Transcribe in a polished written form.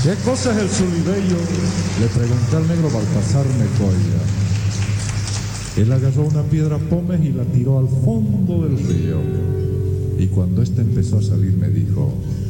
¿Qué cosa es el Sulibello? Le pregunté al negro Baltasar Mecoya. Él agarró una piedra pómez y la tiró al fondo del río. Y cuando ésta empezó a salir me dijo: